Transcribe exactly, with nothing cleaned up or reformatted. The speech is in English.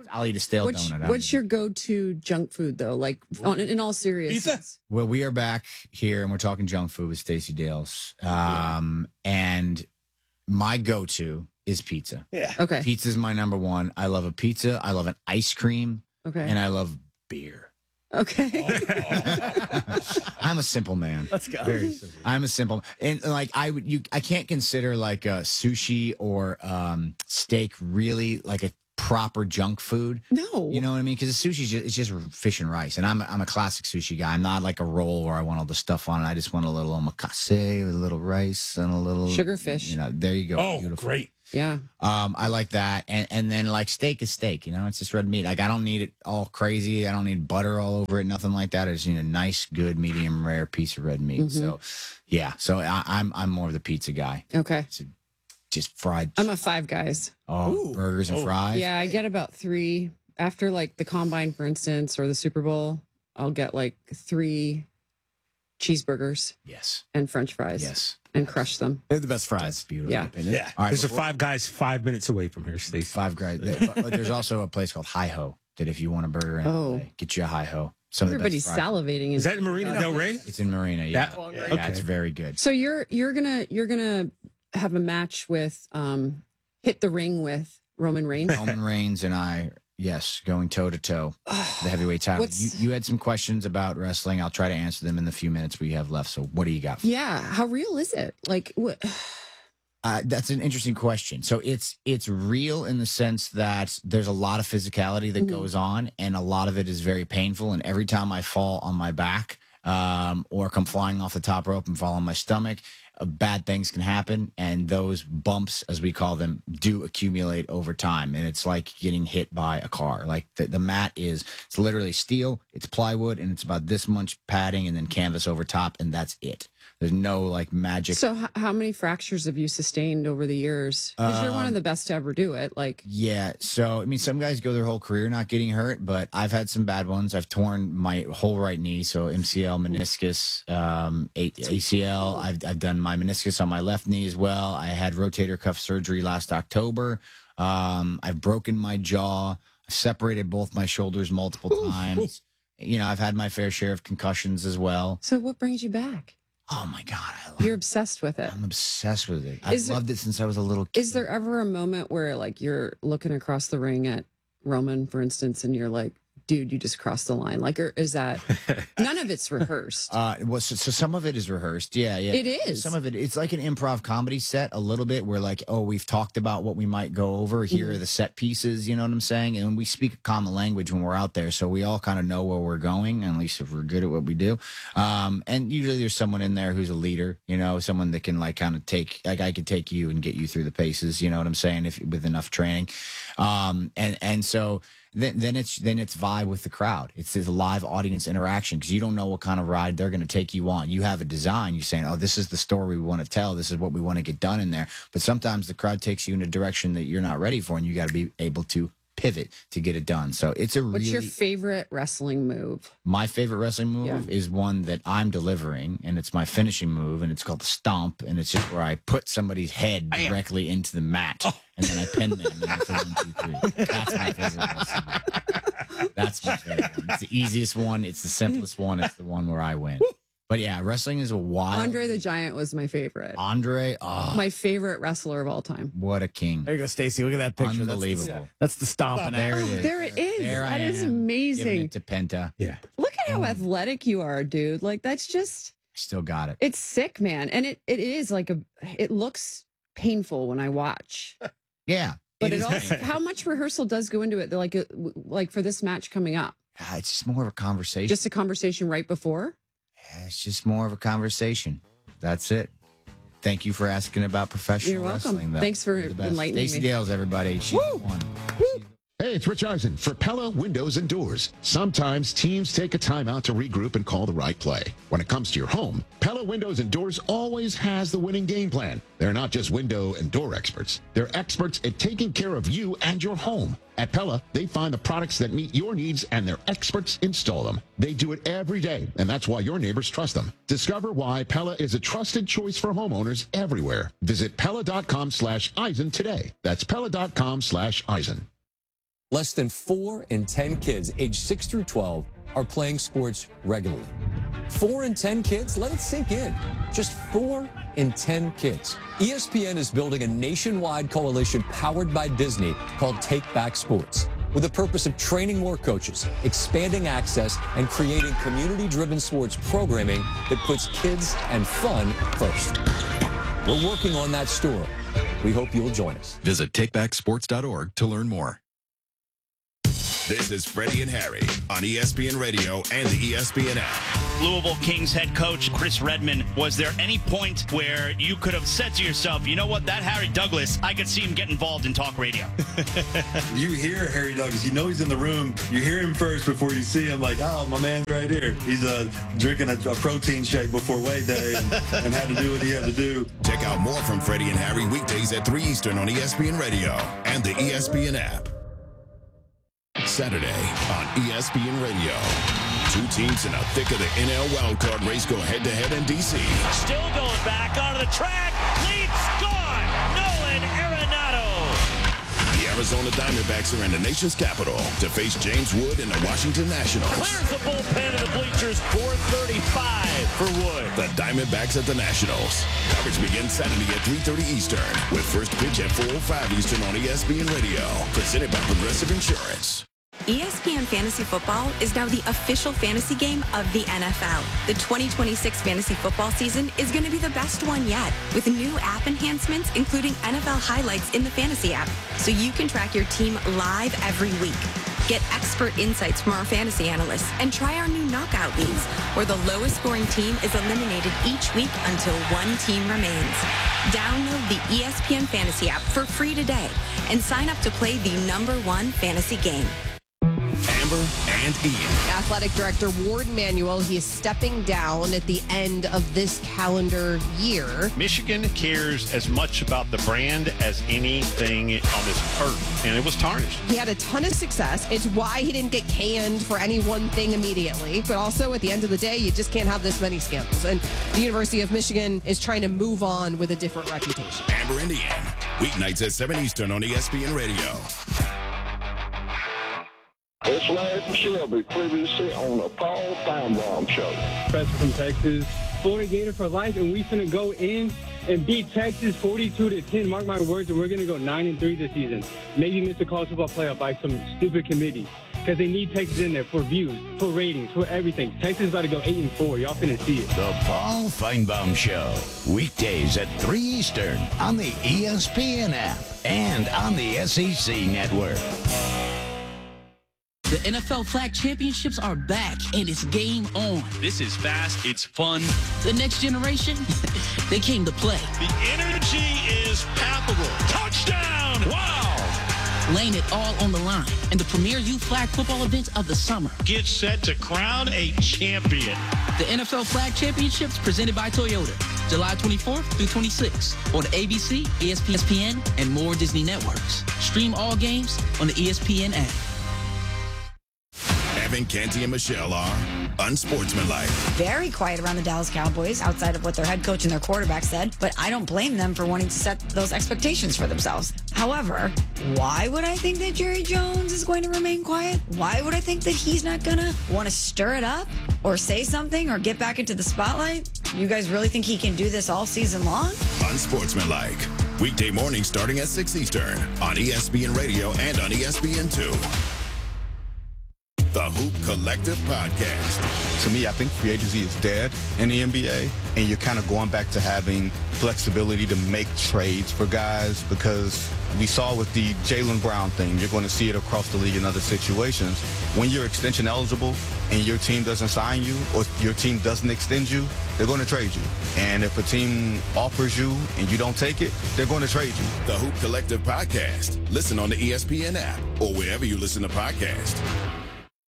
I'll eat a stale What's, donut. what's your go-to junk food though? Like on, in all seriousness. Pizza? Well, we are back here and we're talking junk food with Stacey Dales. Um, and my go-to is pizza. Yeah. Okay. Pizza is my number one. I love a pizza. I love an ice cream. Okay. And I love beer. Okay. I'm a simple man. Let's go. Very simple. I'm a simple and like I would you I can't consider like a sushi or um steak really like a proper junk food. No. You know what I mean? Because sushi just, it's just fish and rice, and I'm I'm a classic sushi guy. I'm not like a roll where I want all the stuff on it. I just want a little omakase with a little rice and a little Sugarfish. You know, there you go. Oh, Beautiful. great. Yeah. Um, I like that, and and then like steak is steak. You know, it's just red meat. Like I don't need it all crazy. I don't need butter all over it. Nothing like that. I just need a nice, good, medium rare piece of red meat. Mm-hmm. So, yeah. So I, I'm I'm more of the pizza guy. Okay. So just fried. I'm a Five Guys. oh, Ooh. burgers and Oh. fries. Yeah, I get about three after like the combine, for instance, or the Super Bowl. I'll get like three cheeseburgers Yes. and French fries. Yes. And crush them. They're the best fries. Beautiful. Yeah. opinion. Yeah. All right. There's a before- Five Guys five minutes away from here, Stacey. Five guys. But, but there's also a place called Hi Ho that if you want a burger, in Oh. L A, get you a Hi Ho. Some of the Everybody's best fries. salivating. Is that in Marina Del Rey? It's in Marina. Yeah. That- yeah, okay. it's very good. So you're you're gonna you're gonna have a match with um hit the ring with Roman Reigns. Roman Reigns and I, yes, going toe to toe, the heavyweight title. You, What's- you had some questions about wrestling. I'll try to answer them in the few minutes we have left. So, what do you got? Yeah, how real is it? Like what? Uh, that's an interesting question. So it's it's real in the sense that there's a lot of physicality that Mhm. goes on, and a lot of it is very painful. And every time I fall on my back, um, or come flying off the top rope and fall on my stomach, uh, bad things can happen, and those bumps, as we call them, do accumulate over time. And it's like getting hit by a car. Like the, the mat is, it's literally steel, it's plywood, and it's about this much padding and then canvas over top, and that's it. There's no like magic. So h- how many fractures have you sustained over the years? Because you're one Um, of the best to ever do it. Like Yeah. So, I mean, some guys go their whole career not getting hurt, but I've had some bad ones. I've torn my whole right knee. So M C L, meniscus, um, A- ACL. I've, I've done my meniscus on my left knee as well. I had rotator cuff surgery last October. Um, I've broken my jaw. I've separated both my shoulders multiple times. You know, I've had my fair share of concussions as well. so what brings you back? Oh my God. I love You're obsessed with it. I'm obsessed with it. I've Is it- loved it since I was a little kid. Is there ever a moment where like you're looking across the ring at Roman, for instance, and you're like, dude, you just crossed the line? Like, or is that none of it's rehearsed? Uh, well, so, so some of it is rehearsed. Yeah, yeah. It is. Some of it, it's like an improv comedy set a little bit where like, oh, we've talked about what we might go over. Here Mhm. are the set pieces, you know what I'm saying? And we speak a common language when we're out there. So we all kind of know where we're going, at least if we're good at what we do. Um, and usually there's someone in there who's a leader, you know, someone that can like kind of take, like I could take you and get you through the paces, you know what I'm saying? If with enough training. Um, and, and so, then, then it's then it's vibe with the crowd. It's this live audience interaction because you don't know what kind of ride they're going to take you on. You have a design. You're saying, "Oh, this is the story we want to tell. This is what we want to get done in there." But sometimes the crowd takes you in a direction that you're not ready for, and you got to be able to pivot to get it done. So it's a What's really your favorite wrestling move? my favorite wrestling move Yeah. is one that I'm delivering, and it's my finishing move, and it's called the stomp, and it's just where I put somebody's head directly into the mat, and then I pin them, and it's a one, two, three. That's my favorite wrestling move. That's my favorite one. It's the easiest one. It's the simplest one. It's the one where I win. But yeah, wrestling is a wild. Andre the Giant was my favorite. Andre, oh, My favorite wrestler of all time. what a king. There you go, Stacy. Look at that picture. That's the- Unbelievable. That's the stomping. There it Oh, is. there it is. There I That is am, Giving amazing. it to Penta. Yeah. Look at Mm. how athletic you are, dude. Like that's just Still got it. it's sick, man. And it, it is like a it looks painful when I watch. Yeah. But it, is also painful. how much rehearsal does go into it? They're like uh, w- like for this match coming up. Ah, It's just more of a conversation. Just a conversation right before. Yeah, It's just more of a conversation. That's it. Thank you for asking about professional You're welcome. wrestling. though. Thanks for You're the best. enlightening Stacey me. Dales, everybody. She's the one. Hey, it's Rich Eisen for Pella Windows and Doors. Sometimes teams take a timeout to regroup and call the right play. When it comes to your home, Pella Windows and Doors always has the winning game plan. They're not just window and door experts. They're experts at taking care of you and your home. At Pella, they find the products that meet your needs and their experts install them. They do it every day, and that's why your neighbors trust them. Discover why Pella is a trusted choice for homeowners everywhere. Visit Pella.com slash Eisen today. That's Pella.com slash Eisen. less than four in ten kids aged six through twelve are playing sports regularly. Four in ten kids? Let it sink in. Just four in ten kids. E S P N is building a nationwide coalition powered by Disney called Take Back Sports, with the purpose of training more coaches, expanding access, and creating community-driven sports programming that puts kids and fun first. We're working on that story. We hope you'll join us. Visit take back sports dot org to learn more. This is Freddie and Harry on E S P N Radio and the E S P N app. Louisville Kings head coach Chris Redman, was there any point where you could have said to yourself, you know what, that Harry Douglas, I could see him get involved in talk radio? You hear Harry Douglas, you know he's in the room. You hear him first before you see him, like, oh, my man's right here. He's uh, drinking a, a protein shake before Way Day and, and had to do what he had to do. Check out more from Freddie and Harry weekdays at three Eastern on E S P N Radio and the E S P N app. Saturday on E S P N Radio. Two teams in the thick of the N L wildcard race go head-to-head in D C. Still going back onto the track. Lead's gone. Nolan Arenado. The Arizona Diamondbacks are in the nation's capital to face James Wood and the Washington Nationals. Clears the bullpen of the bleachers. four thirty-five for Wood. The Diamondbacks at the Nationals. Coverage begins Saturday at three thirty Eastern with first pitch at four oh five Eastern on E S P N Radio. Presented by Progressive Insurance. E S P N Fantasy Football is now the official fantasy game of the N F L. The twenty twenty-six fantasy football season is going to be the best one yet, with new app enhancements, including N F L highlights in the fantasy app, so you can track your team live every week. Get expert insights from our fantasy analysts and try our new knockout leagues, where the lowest scoring team is eliminated each week until one team remains. Download the E S P N Fantasy app for free today and sign up to play the number one fantasy game. Amber and Ian. Athletic Director Ward Manuel, he is stepping down at the end of this calendar year. Michigan cares as much about the brand as anything on this earth, and it was tarnished. He had a ton of success. It's why he didn't get canned for any one thing immediately. But also, at the end of the day, you just can't have this many scandals. And the University of Michigan is trying to move on with a different reputation. Amber and Ian. Weeknights at seven Eastern on E S P N Radio. It's Larry Shelby, previously on the Paul Feinbaum Show. Professor from Texas, Florida Gator for life, and we finna go in and beat Texas forty-two to ten. Mark my words, and we're gonna go nine and three this season. Maybe miss the college football playoff by some stupid committee, because they need Texas in there for views, for ratings, for everything. Texas is about to go eight and four. Y'all finna see it. The Paul Feinbaum Show, weekdays at three Eastern on the E S P N app and on the S E C network. The N F L Flag Championships are back, and it's game on. This is fast. It's fun. The next generation, they came to play. The energy is palpable. Touchdown! Wow! Laying it all on the line in the premier youth flag football event of the summer. Get set to crown a champion. The N F L Flag Championships presented by Toyota, July twenty-fourth through twenty-sixth on A B C, E S P N, and more Disney networks. Stream all games on the E S P N app. Evan, Canty, and Michelle are unsportsmanlike. Very quiet around the Dallas Cowboys outside of what their head coach and their quarterback said, but I don't blame them for wanting to set those expectations for themselves. However, why would I think that Jerry Jones is going to remain quiet? Why would I think that he's not going to want to stir it up or say something or get back into the spotlight? You guys really think he can do this all season long? Unsportsmanlike. Weekday mornings starting at six Eastern on E S P N Radio and on E S P N two. The Hoop Collective Podcast. To me, I think free agency is dead in the N B A, and you're kind of going back to having flexibility to make trades for guys, because we saw with the Jaylen Brown thing, you're going to see it across the league in other situations. When you're extension eligible and your team doesn't sign you or your team doesn't extend you, they're going to trade you. And if a team offers you and you don't take it, they're going to trade you. The Hoop Collective Podcast. Listen on the E S P N app or wherever you listen to podcasts.